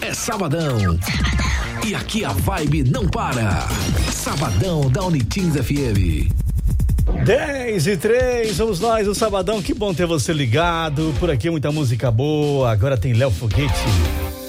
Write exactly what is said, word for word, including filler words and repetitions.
é sabadão. E aqui a vibe não para. Sabadão da Unitins F M. dez e três, vamos nós, o Sabadão, que bom ter você ligado. Por aqui muita música boa. Agora tem Léo Foguete.